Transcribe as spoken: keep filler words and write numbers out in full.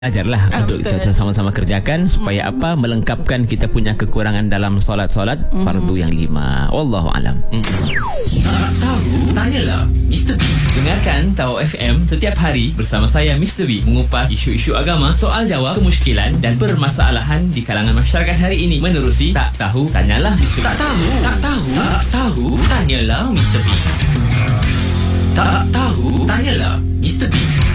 Ajarlah Ah, untuk betul. kita sama-sama kerjakan supaya apa, melengkapkan kita punya kekurangan dalam solat-solat mm-hmm. fardu yang lima. Wallahu alam. Mm-hmm. Tak tahu? Tanyalah Mister B. Dengarkan Tahu F M setiap hari bersama saya Mister B mengupas isu-isu agama, soal jawab, kemusykilan dan permasalahan di kalangan masyarakat hari ini menerusi Tak Tahu Tanyalah Mister B. Tak tahu? Tak tahu? Tak tahu? Tanyalah Mister B. Tak tahu? Tanyalah Mister B.